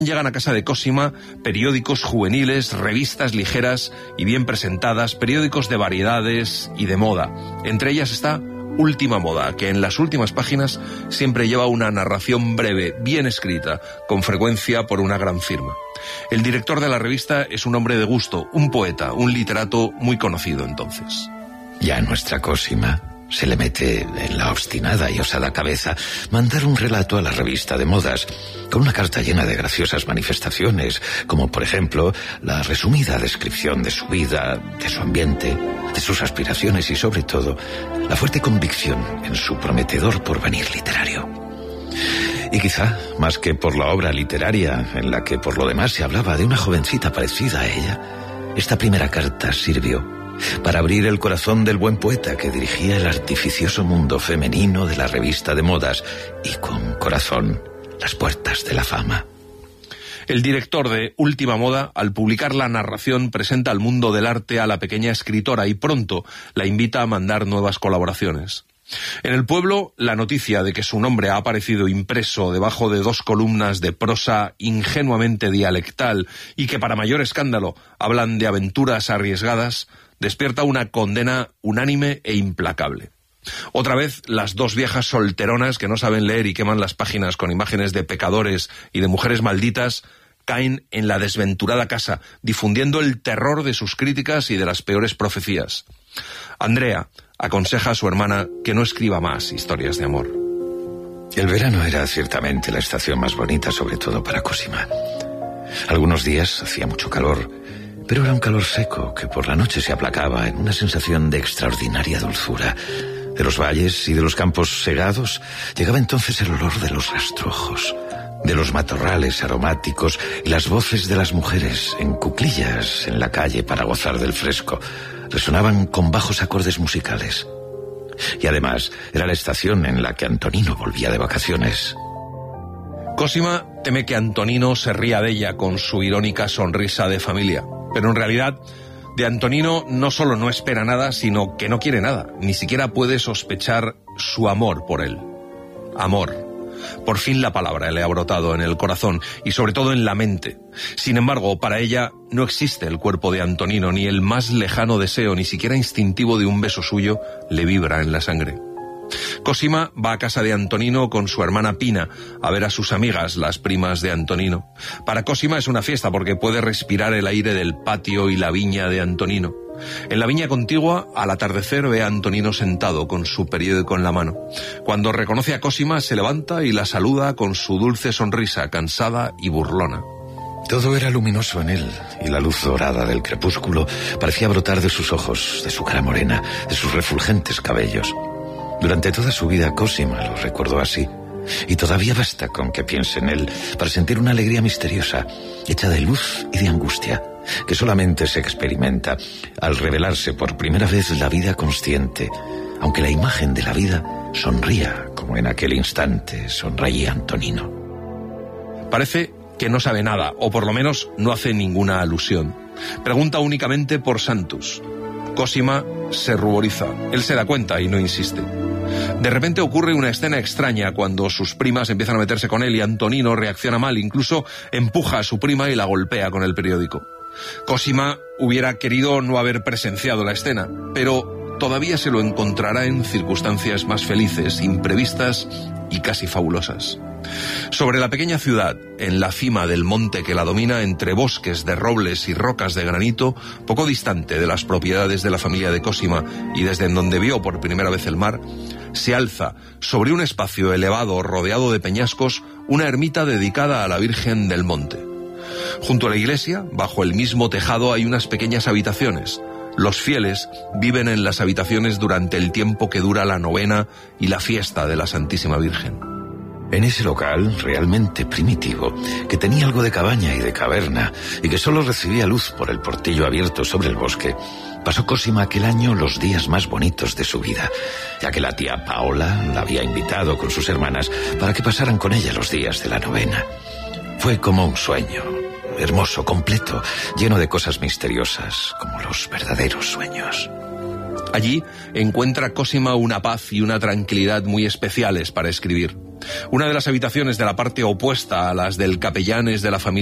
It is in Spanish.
Llegan a casa de Cosima periódicos juveniles, revistas ligeras y bien presentadas, periódicos de variedades y de moda. Entre ellas está Última Moda, que en las últimas páginas siempre lleva una narración breve, bien escrita, con frecuencia por una gran firma. El director de la revista es un hombre de gusto, un poeta, un literato muy conocido entonces. Ya a nuestra Cosima se le mete en la obstinada y osada cabeza mandar un relato a la revista de modas, con una carta llena de graciosas manifestaciones, como por ejemplo la resumida descripción de su vida, de su ambiente, de sus aspiraciones y sobre todo la fuerte convicción en su prometedor porvenir literario. Y quizá, más que por la obra literaria, en la que por lo demás se hablaba de una jovencita parecida a ella, esta primera carta sirvió para abrir el corazón del buen poeta que dirigía el artificioso mundo femenino de la revista de modas y con corazón las puertas de la fama. El director de Última Moda, al publicar la narración, presenta al mundo del arte a la pequeña escritora y pronto la invita a mandar nuevas colaboraciones. En el pueblo, la noticia de que su nombre ha aparecido impreso debajo de 2 columnas de prosa ingenuamente dialectal y que para mayor escándalo hablan de aventuras arriesgadas, despierta una condena unánime e implacable. Otra vez, las 2 viejas solteronas que no saben leer y queman las páginas con imágenes de pecadores y de mujeres malditas caen en la desventurada casa, difundiendo el terror de sus críticas y de las peores profecías. Andrea aconseja a su hermana que no escriba más historias de amor. El verano era ciertamente la estación más bonita, sobre todo para Cosima. Algunos días hacía mucho calor, pero era un calor seco que por la noche se aplacaba en una sensación de extraordinaria dulzura. De los valles y de los campos segados llegaba entonces el olor de los rastrojos, de los matorrales aromáticos y las voces de las mujeres en cuclillas en la calle para gozar del fresco. Resonaban con bajos acordes musicales. Y además era la estación en la que Antonino volvía de vacaciones. Cosima teme que Antonino se ría de ella con su irónica sonrisa de familia. Pero en realidad, de Antonino no solo no espera nada, sino que no quiere nada. Ni siquiera puede sospechar su amor por él. Amor. Por fin la palabra le ha brotado en el corazón y sobre todo en la mente. Sin embargo, para ella no existe el cuerpo de Antonino, ni el más lejano deseo, ni siquiera instintivo de un beso suyo, le vibra en la sangre. Cosima va a casa de Antonino con su hermana Pina a ver a sus amigas, las primas de Antonino. Para Cosima es una fiesta porque puede respirar el aire del patio y la viña de Antonino. En la viña contigua, al atardecer, ve a Antonino sentado con su periódico en la mano. Cuando reconoce a Cosima, se levanta y la saluda con su dulce sonrisa, cansada y burlona. Todo era luminoso en él, y la luz dorada del crepúsculo parecía brotar de sus ojos, de su cara morena, de sus refulgentes cabellos. Durante toda su vida Cosima lo recordó así, y todavía basta con que piense en él para sentir una alegría misteriosa, hecha de luz y de angustia, que solamente se experimenta al revelarse por primera vez la vida consciente, aunque la imagen de la vida sonría como en aquel instante sonreía Antonino. Parece que no sabe nada, o por lo menos no hace ninguna alusión. Pregunta únicamente por Santos. Cosima se ruboriza. Él se da cuenta y no insiste. De repente ocurre una escena extraña cuando sus primas empiezan a meterse con él y Antonino reacciona mal, incluso empuja a su prima y la golpea con el periódico. Cosima hubiera querido no haber presenciado la escena, pero todavía se lo encontrará en circunstancias más felices, imprevistas y casi fabulosas. Sobre la pequeña ciudad, en la cima del monte que la domina, entre bosques de robles y rocas de granito, poco distante de las propiedades de la familia de Cosima y desde en donde vio por primera vez el mar, se alza, sobre un espacio elevado rodeado de peñascos, una ermita dedicada a la Virgen del Monte. Junto a la iglesia, bajo el mismo tejado, hay unas pequeñas habitaciones. Los fieles viven en las habitaciones durante el tiempo que dura la novena y la fiesta de la Santísima Virgen. En ese local, realmente primitivo, que tenía algo de cabaña y de caverna, y que solo recibía luz por el portillo abierto sobre el bosque, pasó Cosima aquel año los días más bonitos de su vida, ya que la tía Paola la había invitado con sus hermanas para que pasaran con ella los días de la novena. Fue como un sueño, hermoso, completo, lleno de cosas misteriosas, como los verdaderos sueños. Allí encuentra Cosima una paz y una tranquilidad muy especiales para escribir. Una de las habitaciones de la parte opuesta a las del capellanes de la familia